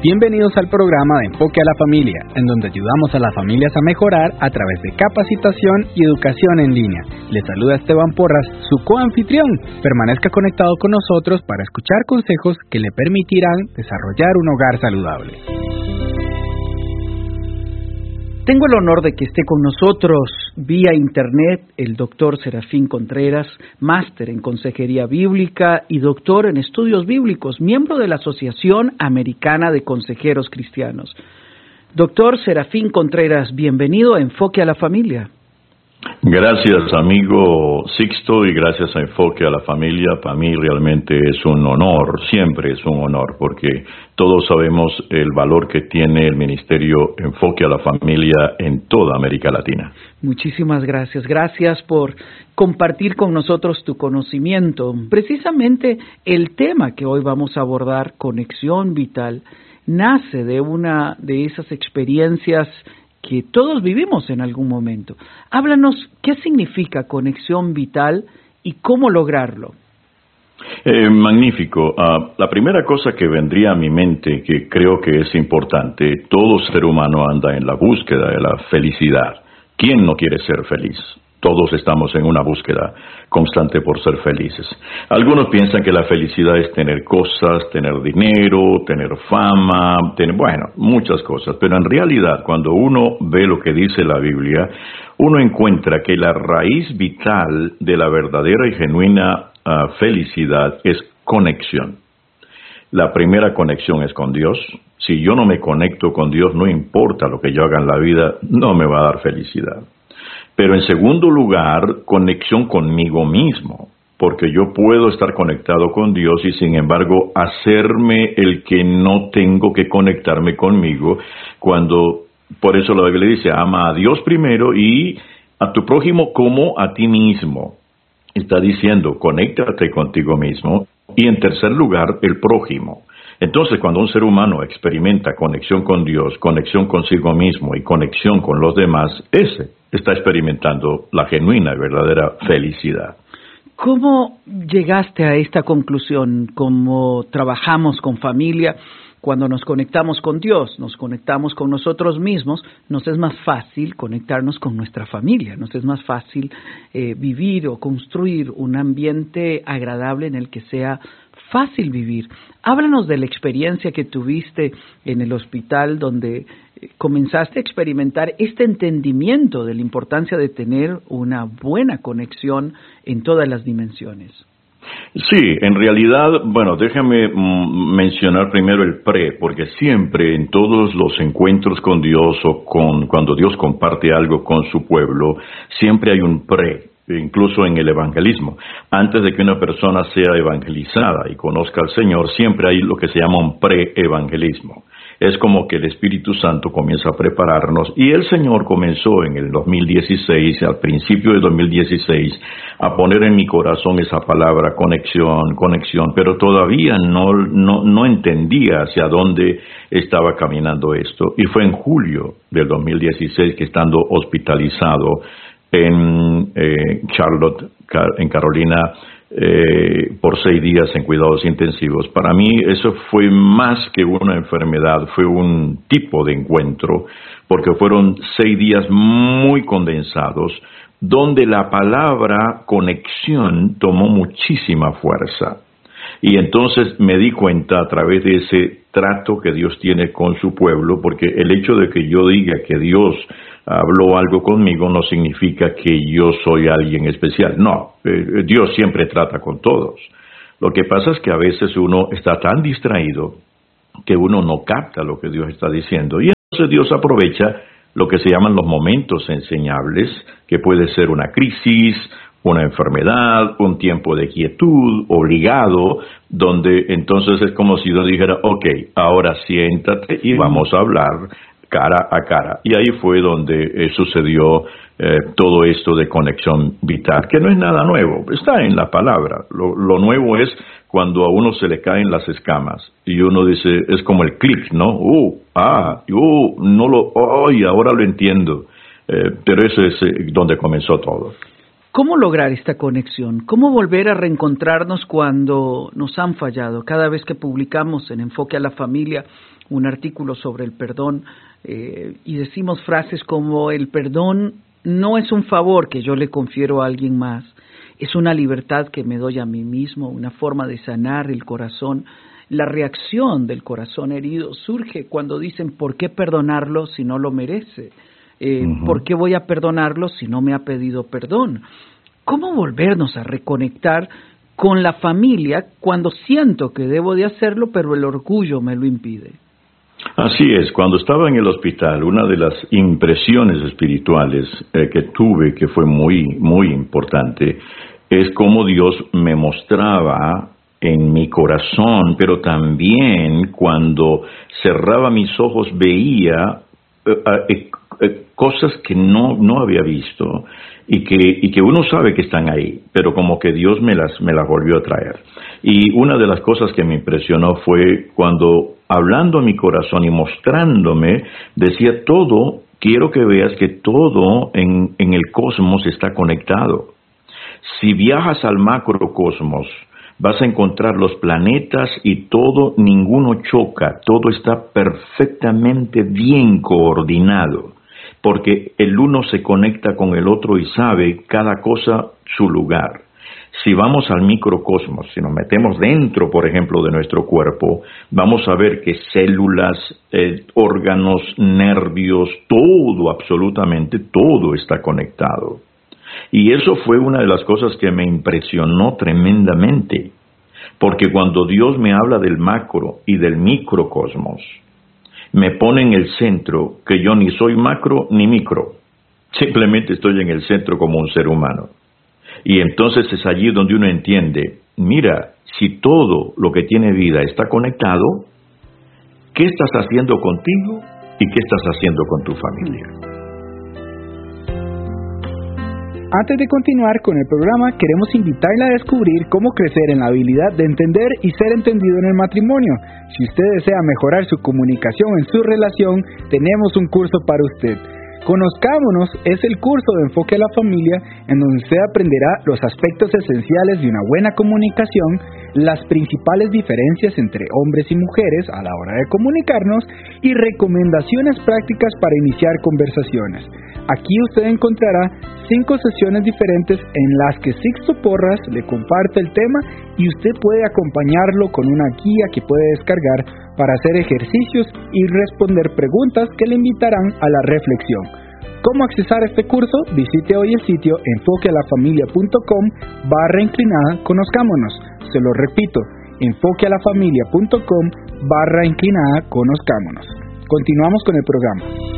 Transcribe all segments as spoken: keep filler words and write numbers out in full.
Bienvenidos al programa de Enfoque a la Familia, en donde ayudamos a las familias a mejorar a través de capacitación y educación en línea. Les saluda Esteban Porras, su coanfitrión. Permanezca conectado con nosotros para escuchar consejos que le permitirán desarrollar un hogar saludable. Tengo el honor de que esté con nosotros vía internet el doctor Serafín Contreras, máster en Consejería Bíblica y doctor en Estudios Bíblicos, miembro de la Asociación Americana de Consejeros Cristianos. Doctor Serafín Contreras, bienvenido a Enfoque a la Familia. Gracias, amigo Sixto, y gracias a Enfoque a la Familia. Para mí realmente es un honor, siempre es un honor, porque todos sabemos el valor que tiene el Ministerio Enfoque a la Familia en toda América Latina. Muchísimas gracias. Gracias por compartir con nosotros tu conocimiento. Precisamente el tema que hoy vamos a abordar, conexión vital, nace de una de esas experiencias que todos vivimos en algún momento. Háblanos, ¿qué significa conexión vital y cómo lograrlo? Eh, magnífico. Uh, la primera cosa que vendría a mi mente, que creo que es importante, todo ser humano anda en la búsqueda de la felicidad. ¿Quién no quiere ser feliz? Todos estamos en una búsqueda constante por ser felices. Algunos piensan que la felicidad es tener cosas, tener dinero, tener fama, tener, bueno, muchas cosas. Pero en realidad, cuando uno ve lo que dice la Biblia, uno encuentra que la raíz vital de la verdadera y genuina uh, felicidad es conexión. La primera conexión es con Dios. Si yo no me conecto con Dios, no importa lo que yo haga en la vida, no me va a dar felicidad. Pero en segundo lugar, conexión conmigo mismo, porque yo puedo estar conectado con Dios y sin embargo hacerme el que no tengo que conectarme conmigo, cuando, por eso la Biblia dice, ama a Dios primero y a tu prójimo como a ti mismo. Está diciendo, conéctate contigo mismo. Y en tercer lugar, el prójimo. Entonces, cuando un ser humano experimenta conexión con Dios, conexión consigo mismo y conexión con los demás, ese está experimentando la genuina y verdadera felicidad. ¿Cómo llegaste a esta conclusión? ¿Cómo trabajamos con familia? Cuando nos conectamos con Dios, nos conectamos con nosotros mismos, nos es más fácil conectarnos con nuestra familia, nos es más fácil eh, vivir o construir un ambiente agradable en el que sea fácil vivir. Háblanos de la experiencia que tuviste en el hospital donde comenzaste a experimentar este entendimiento de la importancia de tener una buena conexión en todas las dimensiones. Sí, en realidad, bueno, déjame mm, mencionar primero el pre, porque siempre en todos los encuentros con Dios o con cuando Dios comparte algo con su pueblo, siempre hay un pre. Incluso en el evangelismo. Antes de que una persona sea evangelizada y conozca al Señor, siempre hay lo que se llama un pre-evangelismo. Es como que el Espíritu Santo comienza a prepararnos y el Señor comenzó en el dos mil dieciséis, al principio del dos mil dieciséis, a poner en mi corazón esa palabra conexión, conexión, pero todavía no, no, no entendía hacia dónde estaba caminando esto. Y fue en julio del dos mil dieciséis que, estando hospitalizado en eh, Charlotte, en Carolina, eh, por seis días en cuidados intensivos. Para mí eso fue más que una enfermedad, fue un tipo de encuentro, porque fueron seis días muy condensados, donde la palabra conexión tomó muchísima fuerza. Y entonces me di cuenta a través de ese trato que Dios tiene con su pueblo, porque el hecho de que yo diga que Dios habló algo conmigo no significa que yo soy alguien especial. No, eh, Dios siempre trata con todos. Lo que pasa es que a veces uno está tan distraído que uno no capta lo que Dios está diciendo. Y entonces Dios aprovecha lo que se llaman los momentos enseñables, que puede ser una crisis, una enfermedad, un tiempo de quietud obligado, donde entonces es como si Dios dijera, ok, ahora siéntate y vamos a hablar cara a cara. Y ahí fue donde eh, sucedió eh, todo esto de conexión vital, que no es nada nuevo, está en la palabra. Lo, lo nuevo es cuando a uno se le caen las escamas y uno dice, es como el clic, ¿no? Uh, ah, uh, no lo, oh, y ahora lo entiendo. Eh, pero eso es eh, donde comenzó todo. ¿Cómo lograr esta conexión? ¿Cómo volver a reencontrarnos cuando nos han fallado? Cada vez que publicamos en Enfoque a la Familia un artículo sobre el perdón eh, y decimos frases como el perdón no es un favor que yo le confiero a alguien más, es una libertad que me doy a mí mismo, una forma de sanar el corazón. La reacción del corazón herido surge cuando dicen ¿por qué perdonarlo si no lo merece? Eh, uh-huh. ¿Por qué voy a perdonarlo si no me ha pedido perdón? ¿Cómo volvernos a reconectar con la familia cuando siento que debo de hacerlo, pero el orgullo me lo impide? Así es, cuando estaba en el hospital, una de las impresiones espirituales eh, que tuve, que fue muy, muy importante, es cómo Dios me mostraba en mi corazón, pero también cuando cerraba mis ojos veía eh, eh, eh, cosas que no, no había visto y que, y que uno sabe que están ahí, pero como que Dios me las, me las volvió a traer. Y una de las cosas que me impresionó fue cuando, hablando a mi corazón y mostrándome, decía todo, quiero que veas que todo en, en el cosmos está conectado. Si viajas al macrocosmos, vas a encontrar los planetas y todo, ninguno choca, todo está perfectamente bien coordinado, porque el uno se conecta con el otro y sabe cada cosa su lugar. Si vamos al microcosmos, si nos metemos dentro, por ejemplo, de nuestro cuerpo, vamos a ver que células, eh, órganos, nervios, todo, absolutamente todo está conectado. Y eso fue una de las cosas que me impresionó tremendamente, porque cuando Dios me habla del macro y del microcosmos, me pone en el centro que yo ni soy macro ni micro, simplemente estoy en el centro como un ser humano. Y entonces es allí donde uno entiende, mira, si todo lo que tiene vida está conectado, ¿qué estás haciendo contigo y qué estás haciendo con tu familia? Antes de continuar con el programa, queremos invitarla a descubrir cómo crecer en la habilidad de entender y ser entendido en el matrimonio. Si usted desea mejorar su comunicación en su relación, tenemos un curso para usted. Conozcámonos es el curso de Enfoque a la Familia, en donde usted aprenderá los aspectos esenciales de una buena comunicación, las principales diferencias entre hombres y mujeres a la hora de comunicarnos y recomendaciones prácticas para iniciar conversaciones. Aquí usted encontrará cinco sesiones diferentes en las que Sixto Porras le comparte el tema y usted puede acompañarlo con una guía que puede descargar para hacer ejercicios y responder preguntas que le invitarán a la reflexión. ¿Cómo accesar este curso? Visite hoy el sitio enfoquealafamilia.com barra inclinada conozcámonos. Se lo repito, enfoquealafamilia.com barra inclinada conozcámonos. Continuamos con el programa.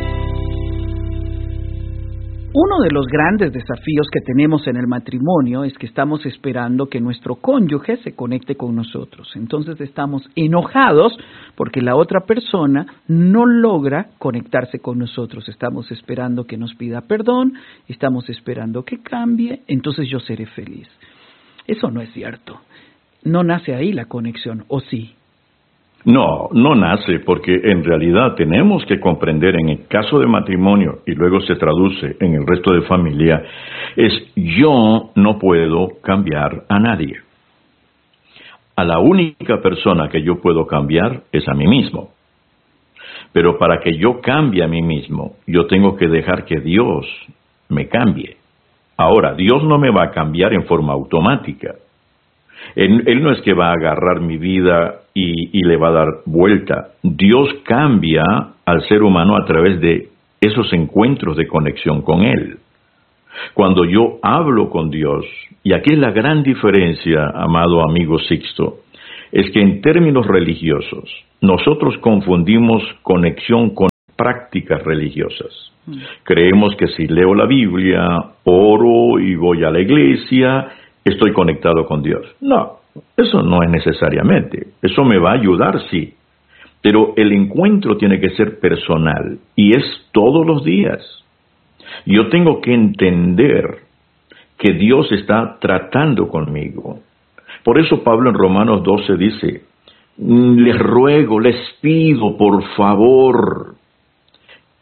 Uno de los grandes desafíos que tenemos en el matrimonio es que estamos esperando que nuestro cónyuge se conecte con nosotros. Entonces estamos enojados porque la otra persona no logra conectarse con nosotros. Estamos esperando que nos pida perdón, estamos esperando que cambie, entonces yo seré feliz. Eso no es cierto. No nace ahí la conexión, ¿o sí? No, no nace, porque en realidad tenemos que comprender en el caso de matrimonio, y luego se traduce en el resto de familia, es yo no puedo cambiar a nadie. A la única persona que yo puedo cambiar es a mí mismo. Pero para que yo cambie a mí mismo, yo tengo que dejar que Dios me cambie. Ahora, Dios no me va a cambiar en forma automática. Él, él no es que va a agarrar mi vida y, y le va a dar vuelta. Dios cambia al ser humano a través de esos encuentros de conexión con Él. Cuando yo hablo con Dios, y aquí es la gran diferencia, amado amigo Sixto, es que en términos religiosos, nosotros confundimos conexión con prácticas religiosas. Mm. Creemos que si leo la Biblia, oro y voy a la iglesia, estoy conectado con Dios. No, eso no es necesariamente. Eso me va a ayudar, sí. Pero el encuentro tiene que ser personal y es todos los días. Yo tengo que entender que Dios está tratando conmigo. Por eso Pablo en Romanos doce dice, les ruego, les pido, por favor,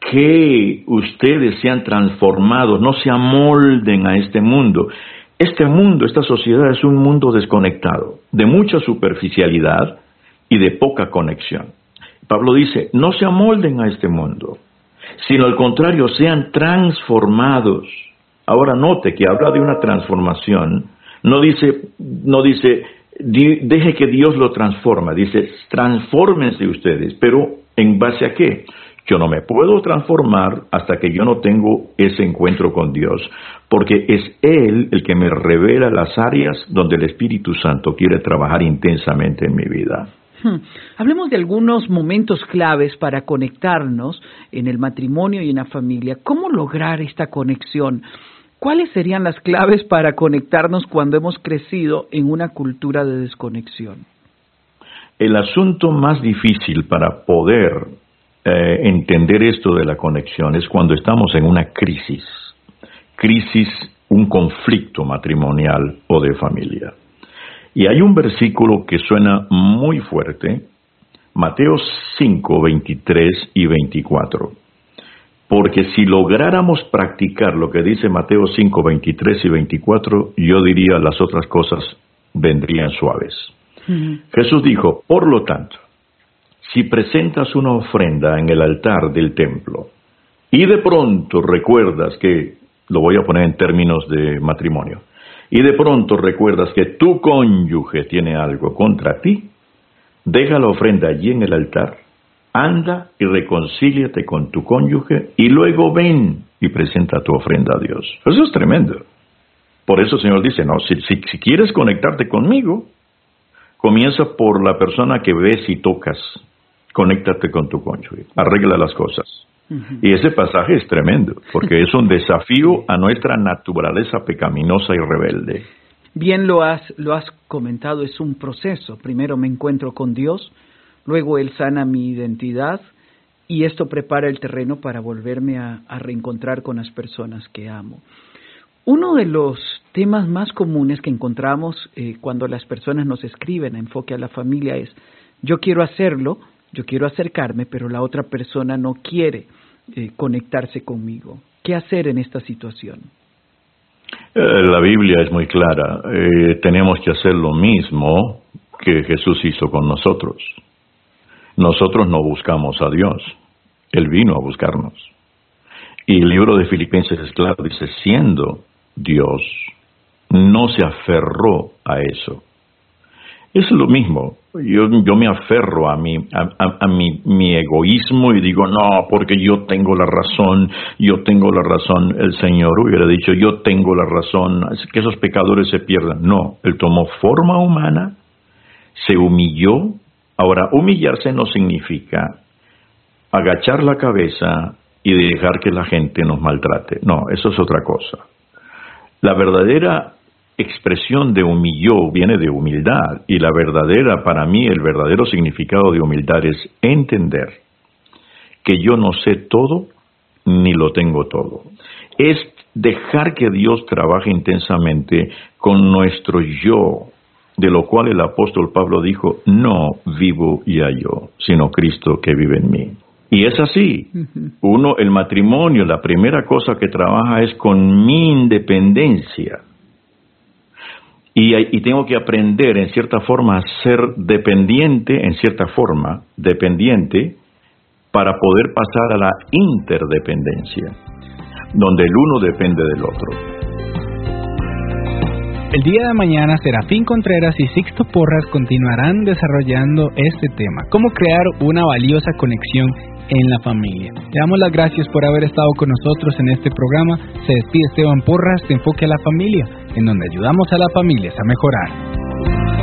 que ustedes sean transformados, no se amolden a este mundo. Este mundo, esta sociedad es un mundo desconectado, de mucha superficialidad y de poca conexión. Pablo dice, no se amolden a este mundo, sino al contrario, sean transformados. Ahora note que habla de una transformación, no dice, no dice, deje que Dios lo transforme, dice, transfórmense ustedes, pero ¿en base a qué? Yo no me puedo transformar hasta que yo no tengo ese encuentro con Dios, porque es Él el que me revela las áreas donde el Espíritu Santo quiere trabajar intensamente en mi vida. Hmm. Hablemos de algunos momentos claves para conectarnos en el matrimonio y en la familia. ¿Cómo lograr esta conexión? ¿Cuáles serían las claves para conectarnos cuando hemos crecido en una cultura de desconexión? El asunto más difícil para poder eh, entender esto de la conexión es cuando estamos en una crisis, crisis, un conflicto matrimonial o de familia. Y hay un versículo que suena muy fuerte, Mateo cinco, veintitrés y veinticuatro. Porque si lográramos practicar lo que dice Mateo cinco, veintitrés y veinticuatro, yo diría las otras cosas vendrían suaves. Uh-huh. Jesús dijo, por lo tanto, si presentas una ofrenda en el altar del templo y de pronto recuerdas que, lo voy a poner en términos de matrimonio, y de pronto recuerdas que tu cónyuge tiene algo contra ti, deja la ofrenda allí en el altar, anda y reconcíliate con tu cónyuge y luego ven y presenta tu ofrenda a Dios. Eso es tremendo. Por eso el Señor dice, no, si, si, si quieres conectarte conmigo, comienza por la persona que ves y tocas. Conéctate con tu cónyuge, arregla las cosas. Uh-huh. Y ese pasaje es tremendo, porque es un desafío a nuestra naturaleza pecaminosa y rebelde. Bien lo has, lo has comentado, es un proceso. Primero me encuentro con Dios, luego Él sana mi identidad y esto prepara el terreno para volverme a, a reencontrar con las personas que amo. Uno de los temas más comunes que encontramos eh, cuando las personas nos escriben a Enfoque a la Familia es, yo quiero hacerlo, yo quiero acercarme, pero la otra persona no quiere eh, conectarse conmigo. ¿Qué hacer en esta situación? Eh, la Biblia es muy clara. Eh, tenemos que hacer lo mismo que Jesús hizo con nosotros. Nosotros no buscamos a Dios. Él vino a buscarnos. Y el libro de Filipenses es claro, dice, siendo Dios, no se aferró a eso. Es lo mismo. Yo, yo me aferro a, mi, a, a, a mi, mi egoísmo y digo, no, porque yo tengo la razón, yo tengo la razón. El Señor hubiera dicho, yo tengo la razón, que esos pecadores se pierdan. No, Él tomó forma humana, se humilló. Ahora, humillarse no significa agachar la cabeza y dejar que la gente nos maltrate. No, eso es otra cosa. La verdadera expresión de humilló viene de humildad, y la verdadera, para mí, el verdadero significado de humildad es entender que yo no sé todo ni lo tengo todo. Es dejar que Dios trabaje intensamente con nuestro yo, de lo cual el apóstol Pablo dijo, no vivo ya yo, sino Cristo que vive en mí. Y es así. Uno, el matrimonio, la primera cosa que trabaja es con mi independencia. Y, y tengo que aprender, en cierta forma, a ser dependiente, en cierta forma, dependiente, para poder pasar a la interdependencia, donde el uno depende del otro. El día de mañana, Serafín Contreras y Sixto Porras continuarán desarrollando este tema, cómo crear una valiosa conexión en la familia. Le damos las gracias por haber estado con nosotros en este programa. Se despide Esteban Porras de Enfoque a la Familia, en donde ayudamos a las familias a mejorar.